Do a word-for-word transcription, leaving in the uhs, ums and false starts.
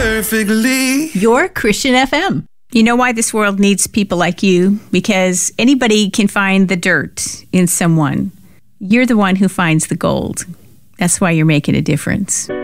perfectly. Your Christian F M. You know why this world needs people like you? Because anybody can find the dirt in someone. You're the one who finds the gold. That's why you're making a difference.